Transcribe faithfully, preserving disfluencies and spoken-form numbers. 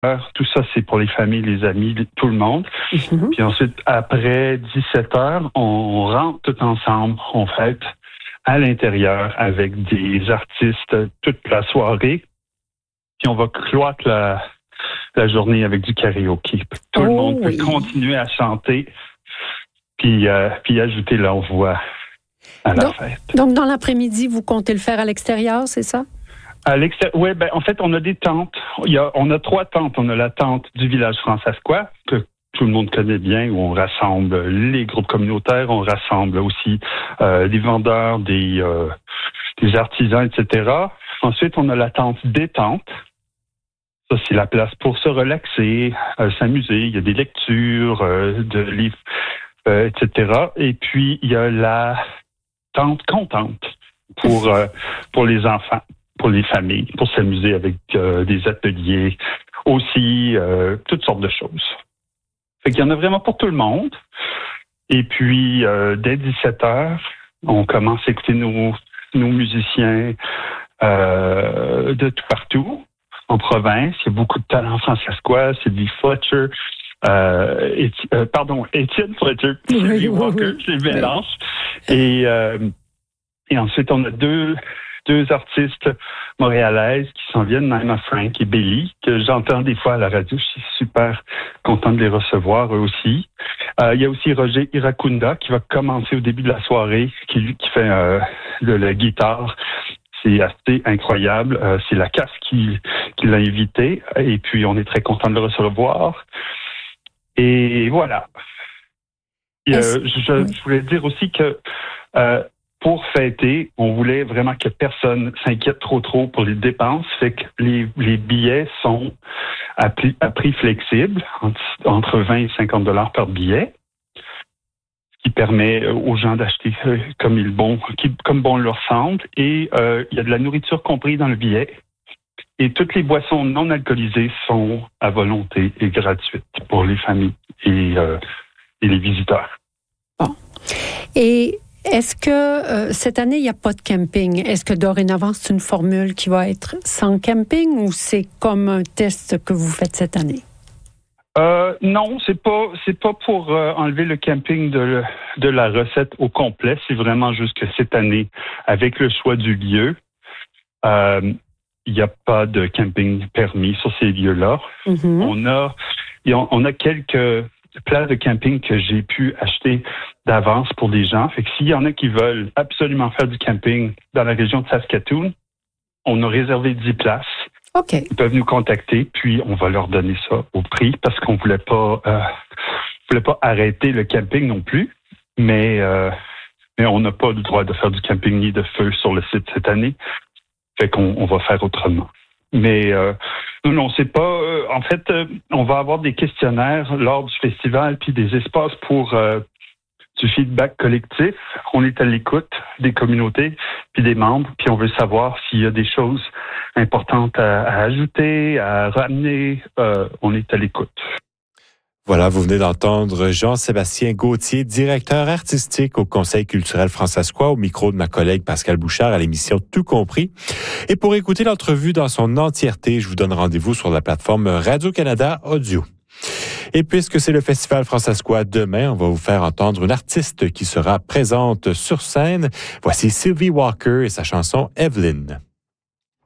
Tout ça, c'est pour les familles, les amis, tout le monde. Mm-hmm. Puis ensuite, après dix-sept heures, on rentre tout ensemble, on fête à l'intérieur avec des artistes toute la soirée. Puis on va cloître la, la journée avec du karaoké. Tout oh, le monde oui. peut continuer à chanter, puis, euh, puis ajouter leur voix à la donc, fête. Donc, dans l'après-midi, vous comptez le faire à l'extérieur, c'est ça? À l'extérieur, oui, ben, en fait, on a des tentes. Il y a, on a trois tentes. On a la tente du village Francescois, que tout le monde connaît bien, où on rassemble les groupes communautaires, on rassemble aussi euh, les vendeurs, des, euh, des artisans, et cetera. Ensuite, on a la tente détente. Ça, c'est la place pour se relaxer, euh, s'amuser. Il y a des lectures, euh, de livres, euh, et cetera. Et puis, il y a la tente contente pour, euh, pour les enfants, pour les familles, pour s'amuser avec euh, des ateliers aussi, euh, toutes sortes de choses. Fait qu'il y en a vraiment pour tout le monde. Et puis, euh, dès dix-sept heures, on commence à écouter nos, nos musiciens euh, de tout partout. En province, il y a beaucoup de talents francescois. C'est Lee Fletcher, euh, et, euh, pardon, Étienne Fletcher, oui, Lee oui, Walker, oui. c'est mélange. Et, euh, et ensuite, on a deux... deux artistes montréalaises qui s'en viennent, Naima Frank et Belly, que j'entends des fois à la radio. Je suis super content de les recevoir, eux aussi. Euh, il y a aussi Roger Iracunda qui va commencer au début de la soirée, qui, qui fait euh, de la guitare. C'est assez incroyable. Euh, c'est la C A F qui, qui l'a invité. Et puis, on est très content de le recevoir. Et voilà. Et, euh, je, oui. je voulais dire aussi que euh, pour fêter, on voulait vraiment que personne s'inquiète trop trop pour les dépenses. Fait que les, les billets sont à prix, à prix flexible, entre, entre vingt et cinquante dollars par billet, ce qui permet aux gens d'acheter comme ils bon, comme bon leur semble. Et euh, il y a de la nourriture comprise dans le billet. Et toutes les boissons non alcoolisées sont à volonté et gratuites pour les familles et, euh, et les visiteurs. Bon. Et est-ce que euh, cette année, il n'y a pas de camping? Est-ce que dorénavant, c'est une formule qui va être sans camping ou c'est comme un test que vous faites cette année? Euh, non, c'est pas c'est pas pour euh, enlever le camping de, de la recette au complet. C'est vraiment juste que cette année, avec le choix du lieu, euh, il n'y a pas de camping permis sur ces lieux-là. Mm-hmm. On a on a quelques places de camping que j'ai pu acheter d'avance pour des gens. Fait que s'il y en a qui veulent absolument faire du camping dans la région de Saskatoon, on a réservé dix places. OK. Ils peuvent nous contacter, puis on va leur donner ça au prix parce qu'on voulait pas euh, voulait pas arrêter le camping non plus, mais euh, mais on n'a pas le droit de faire du camping ni de feu sur le site cette année. Fait qu'on on va faire autrement. Mais euh, non, non, c'est pas. Euh, en fait, euh, on va avoir des questionnaires lors du festival, puis des espaces pour euh, du feedback collectif. On est à l'écoute des communautés, puis des membres, puis on veut savoir s'il y a des choses importantes à, à ajouter, à ramener. Euh, on est à l'écoute. Voilà, vous venez d'entendre Jean-Sébastien Gauthier, directeur artistique au Conseil culturel francescois, au micro de ma collègue Pascal Bouchard à l'émission Tout compris. Et pour écouter l'entrevue dans son entièreté, je vous donne rendez-vous sur la plateforme Radio-Canada Audio. Et puisque c'est le Festival francescois demain, on va vous faire entendre une artiste qui sera présente sur scène. Voici Sylvie Walker et sa chanson Evelyn.